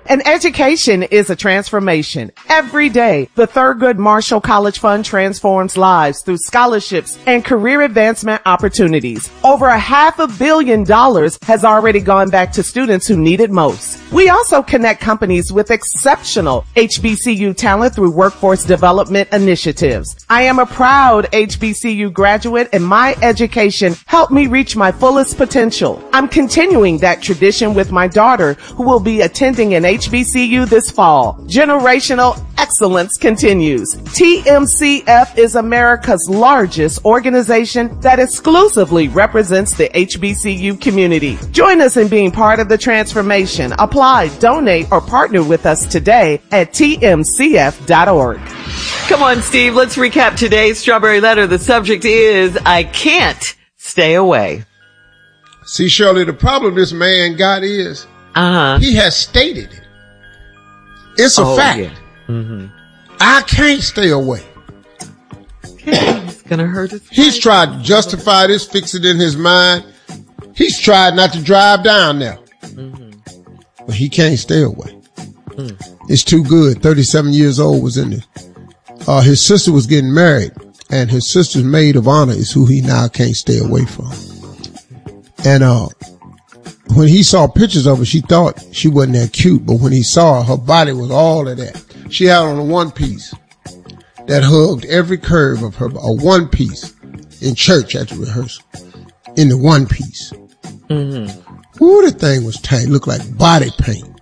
An education is a transformation. Every day, the Thurgood Marshall College Fund transforms lives through scholarships and career advancement opportunities. Over $500 million has already gone back to students who need it most. We also connect companies with exceptional HBCU talent through workforce development initiatives. I am a proud HBCU graduate, and my education helped me reach my fullest potential. I'm continuing that tradition with my daughter, who will be attending an HBCU this fall. Generational excellence continues. TMCF is America's largest organization that exclusively represents the HBCU community. Join us in being part of the transformation. Apply, donate, or partner with us today at tmcf.org. Come on, Steve, let's recap today's Strawberry Letter. The subject is, I can't stay away. See, Shirley, the problem this man got is, he has stated it. It's a fact. Yeah. Mm-hmm. I can't stay away. It's gonna hurt his He's tried to justify this, fix it in his mind. He's tried not to drive down there. But he can't stay away. It's too good. 37 years old was in there. His sister was getting married, and his sister's maid of honor is who he now can't stay away from. And when he saw pictures of her, she thought she wasn't that cute, but when he saw her body was all of that. She had on a one piece that hugged every curve of her, a one piece in church at the rehearsal, in the one piece. Ooh, the thing was tight, looked like body paint.